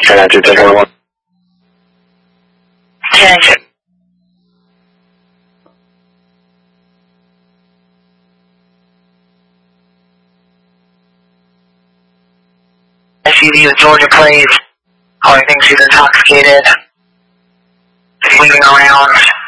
10-2, take over 1. 10-2. SUV with Georgia plates. Calling thinks she's intoxicated. Sleeping around.